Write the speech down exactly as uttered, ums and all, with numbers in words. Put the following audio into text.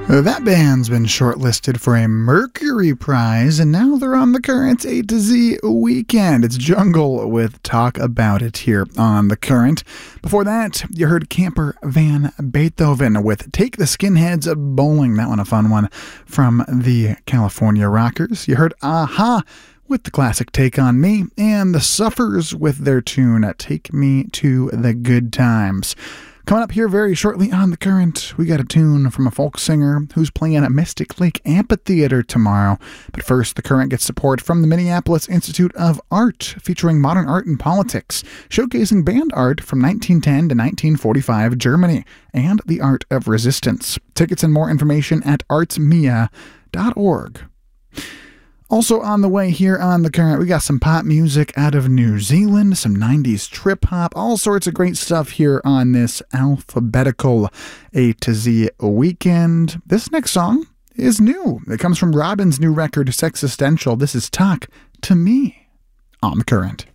That band's been shortlisted for a Mercury Prize, and now they're on the Current A to Z weekend. It's Jungle with Talk About It here on The Current. Before that, you heard Camper Van Beethoven with Take the Skinheads Bowling. That one a fun one from the California Rockers. You heard Aha with the classic Take On Me, and The Suffers with their tune Take Me to the Good Times. Coming up here very shortly on The Current, we got a tune from a folk singer who's playing at Mystic Lake Amphitheater tomorrow. But first, The Current gets support from the Minneapolis Institute of Art, featuring modern art and politics, showcasing band art from nineteen ten to nineteen forty-five Germany, and the art of resistance. Tickets and more information at arts mia dot org. Also on the way here on The Current, we got some pop music out of New Zealand, some nineties trip-hop, all sorts of great stuff here on this alphabetical A to Z weekend. This next song is new. It comes from Robin's new record, Sexistential. This is Talk to Me on The Current.